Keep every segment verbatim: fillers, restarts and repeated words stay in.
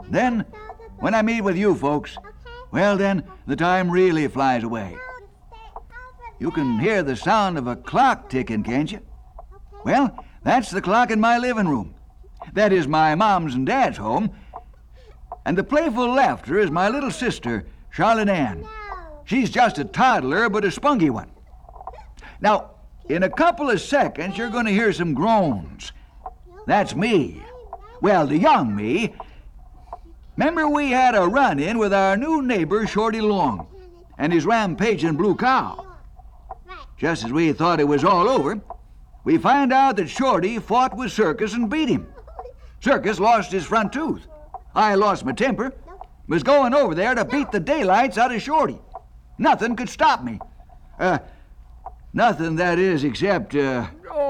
Then, when I meet with you folks, well then, the time really flies away. You can hear the sound of a clock ticking, can't you? Well, that's the clock in my living room. That is my mom's and dad's home. And the playful laughter is my little sister, Charlotte Ann. She's just a toddler, but a spunky one. Now, in a couple of seconds, you're going to hear some groans. That's me. Well, the young me. Remember we had a run-in with our new neighbor, Shorty Long, and his rampaging blue cow. Just as we thought it was all over, we find out that Shorty fought with Circus and beat him. Circus lost his front tooth. I lost my temper. Was going over there to beat the daylights out of Shorty. Nothing could stop me. Uh, nothing, that is, except, uh...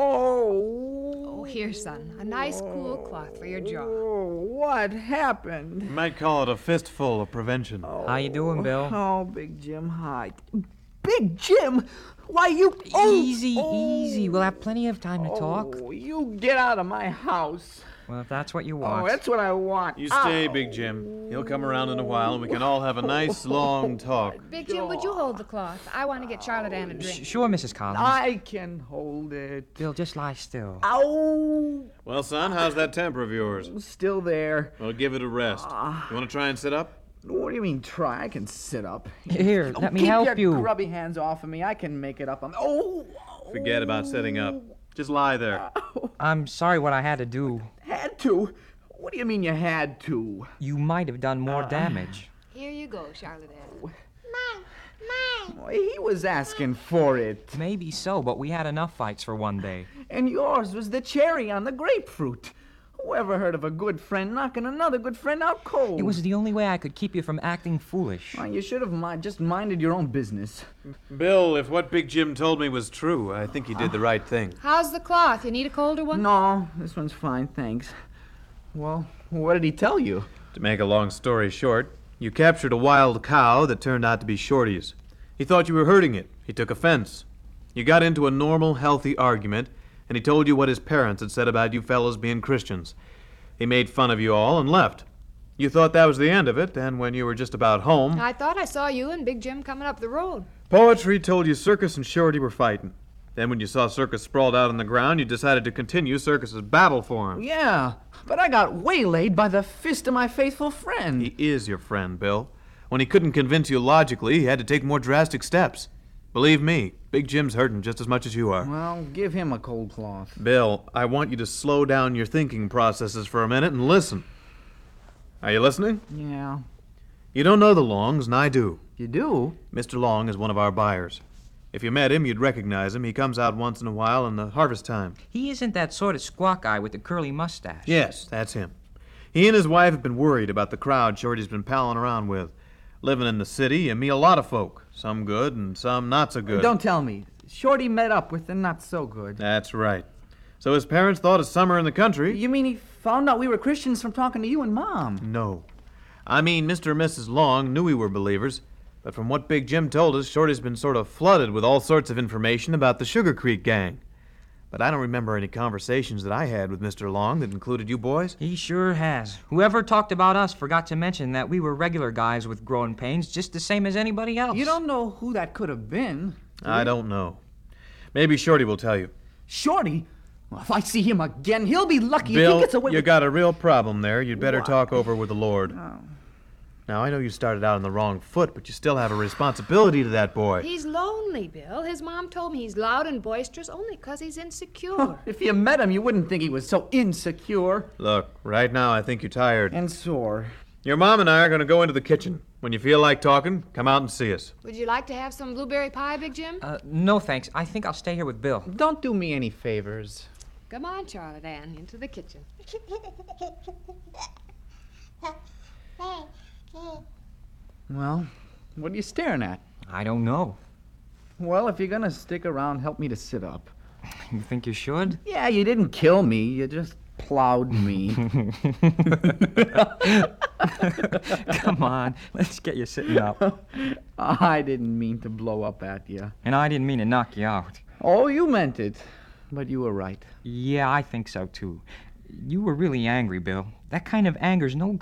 Oh, here, son. A nice, cool cloth for your jaw. Oh, what happened? You might call it a fistful of prevention. Oh, How you doing, Bill? Oh, Big Jim, hi. Big Jim? Why, you... Oh, Easy, oh, easy. We'll have plenty of time to talk. Oh, you get out of my house. Well, if that's what you Oh, want. that's what I want. You stay, Ow. Big Jim. He'll come around in a while, and we can all have a nice, long talk. Big Jim, would you hold the cloth? I want to get Charlotte Ann a Sh- drink. Sure, Missus Collins. I can hold it. Bill, just lie still. Ow! Well, son, how's that temper of yours? Still there. Well, give it a rest. You want to try and sit up? What do you mean try? I can sit up. Here, Oh, let me keep help your you. grubby hands off of me. I can make it up. I'm... Oh! Forget about sitting up. Just lie there. I'm sorry what I had to do. Had to? What do you mean you had to? You might have done more damage. Here you go, Charlotte Ann. Well, he was asking for it. Maybe so, but we had enough fights for one day. And yours was the cherry on the grapefruit. Who ever heard of a good friend knocking another good friend out cold? It was the only way I could keep you from acting foolish. Well, you should have mi- just minded your own business. Bill, if what Big Jim told me was true, I think he did the right thing. How's the cloth? You need a colder one? No, this one's fine, thanks. Well, what did he tell you? To make a long story short, you captured a wild cow that turned out to be Shorty's. He thought you were hurting it. He took offense. You got into a normal, healthy argument, and he told you what his parents had said about you fellows being Christians. He made fun of you all and left. You thought that was the end of it, and when you were just about home, I thought I saw you and Big Jim coming up the road. Poetry told you Circus and Shorty were fighting. Then when you saw Circus sprawled out on the ground, you decided to continue Circus's battle for him. Yeah, but I got waylaid by the fist of my faithful friend. He is your friend, Bill. When he couldn't convince you logically, he had to take more drastic steps. Believe me, Big Jim's hurting just as much as you are. Well, give him a cold cloth. Bill, I want you to slow down your thinking processes for a minute and listen. Are you listening? Yeah. You don't know the Longs, and I do. You do? Mister Long is one of our buyers. If you met him, you'd recognize him. He comes out once in a while in the harvest time. He isn't that sort of squawk guy with the curly mustache. Yes, that's him. He and his wife have been worried about the crowd Shorty's been palling around with. Living in the city, you meet a lot of folk. Some good and some not so good. Don't tell me. Shorty met up with the not so good. That's right. So his parents thought a summer in the country... You mean he found out we were Christians from talking to you and Mom? No. I mean, Mister and Missus Long knew we were believers, but from what Big Jim told us, Shorty's been sort of flooded with all sorts of information about the Sugar Creek gang. But I don't remember any conversations that I had with Mister Long that included you boys. He sure has. Whoever talked about us forgot to mention that we were regular guys with growing pains, just the same as anybody else. You don't know who that could have been. I don't know. Maybe Shorty will tell you. Shorty? Well, if I see him again, he'll be lucky if Bill, he gets away you with... got a real problem there. You'd better What? talk over with the Lord. Oh. Now, I know you started out on the wrong foot, but you still have a responsibility to that boy. He's lonely, Bill. His mom told me he's loud and boisterous only 'cause he's insecure. If you met him, you wouldn't think he was so insecure Look, right now I think you're tired. and sore. Your mom and I are going to go into the kitchen. When you feel like talking, come out and see us. Would you like to have some blueberry pie, Big Jim? Uh, no thanks. I think I'll stay here with Bill. Don't do me any favors. Come on, Charlotte Ann, into the kitchen. Well, what are you staring at? I don't know. Well, if you're gonna stick around, help me to sit up. You think you should? Yeah, you didn't kill me. You just plowed me. Come on, let's get you sitting up. I didn't mean to blow up at you. And I didn't mean to knock you out. Oh, you meant it. But you were right. Yeah, I think so too. You were really angry, Bill. That kind of anger's no